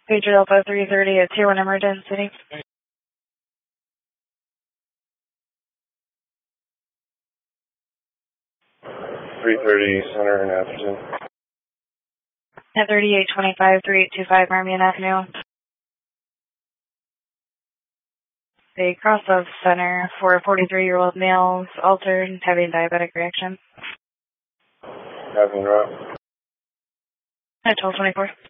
Pager Alpha 330 at Tier 1 emergency. 330 Center in Atherton. At 3825 3825 Marmion Avenue. A cross of center for a 43-year-old male altered having diabetic reaction. Having route. At 1224.